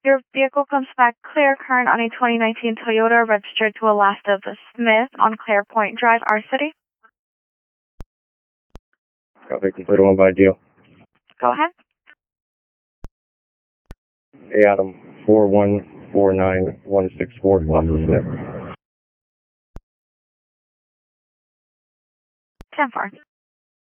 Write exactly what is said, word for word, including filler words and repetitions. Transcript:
Your vehicle comes back clear, current on a twenty nineteen Toyota registered to Alasta Smith on Clarepoint Drive, our city. Copy, complete one by deal. Go ahead. Hey, Adam, four one four nine one six four, Alasta Smith. ten four.